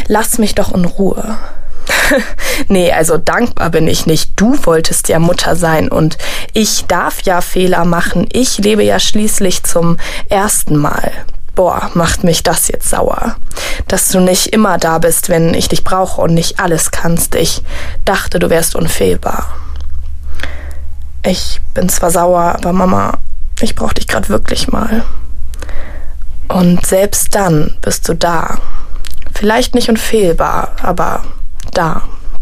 lass mich doch in Ruhe. Nee, also dankbar bin ich nicht. Du wolltest ja Mutter sein und ich darf ja Fehler machen. Ich lebe ja schließlich zum ersten Mal. Boah, macht mich das jetzt sauer. Dass du nicht immer da bist, wenn ich dich brauche und nicht alles kannst. Ich dachte, du wärst unfehlbar. Ich bin zwar sauer, aber Mama, ich brauch dich gerade wirklich mal. Und selbst dann bist du da. Vielleicht nicht unfehlbar, aber da.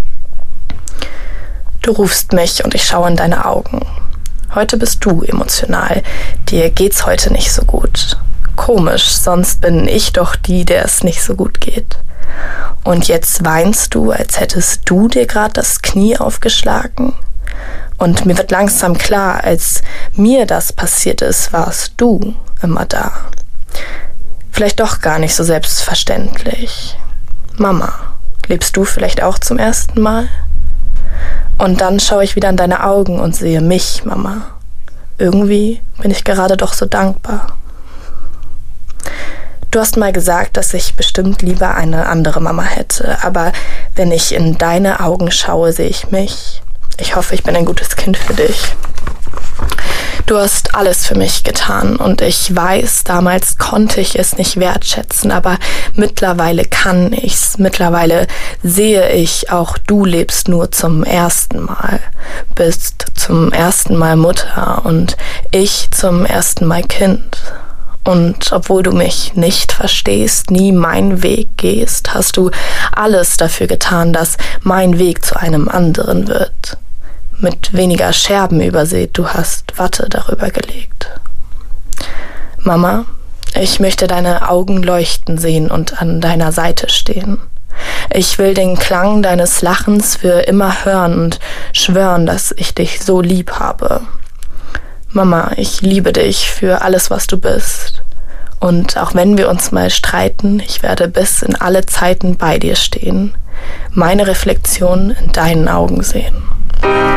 Du rufst mich und ich schaue in deine Augen. Heute bist du emotional. Dir geht's heute nicht so gut. Komisch, sonst bin ich doch die, der es nicht so gut geht. Und jetzt weinst du, als hättest du dir gerade das Knie aufgeschlagen. Und mir wird langsam klar, als mir das passiert ist, warst du immer da. Vielleicht doch gar nicht so selbstverständlich. Mama, lebst du vielleicht auch zum ersten Mal? Und dann schaue ich wieder in deine Augen und sehe mich, Mama. Irgendwie bin ich gerade doch so dankbar. Du hast mal gesagt, dass ich bestimmt lieber eine andere Mama hätte, aber wenn ich in deine Augen schaue, sehe ich mich. Ich hoffe, ich bin ein gutes Kind für dich. Du hast alles für mich getan und ich weiß, damals konnte ich es nicht wertschätzen, aber mittlerweile kann ich's. Mittlerweile sehe ich, auch du lebst nur zum ersten Mal, bist zum ersten Mal Mutter und ich zum ersten Mal Kind. Und obwohl du mich nicht verstehst, nie meinen Weg gehst, hast du alles dafür getan, dass mein Weg zu einem anderen wird. Mit weniger Scherben übersät, du hast Watte darüber gelegt. Mama, ich möchte deine Augen leuchten sehen und an deiner Seite stehen. Ich will den Klang deines Lachens für immer hören und schwören, dass ich dich so lieb habe. Mama, ich liebe dich für alles, was du bist. Und auch wenn wir uns mal streiten, ich werde bis in alle Zeiten bei dir stehen, meine Reflexion in deinen Augen sehen.